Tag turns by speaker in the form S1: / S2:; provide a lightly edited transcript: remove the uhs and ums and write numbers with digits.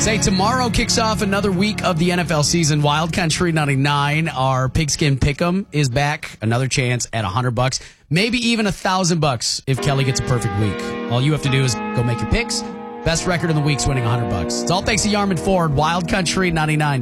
S1: Say tomorrow kicks off another week of the NFL season. Wild Country 99, our pigskin pick'em is back. Another chance at $100, maybe even $1,000 if Kelly gets a perfect week. All you have to do is go make your picks. Best record in the week's winning $100. It's all thanks to Yarmouth Ford. Wild Country 99.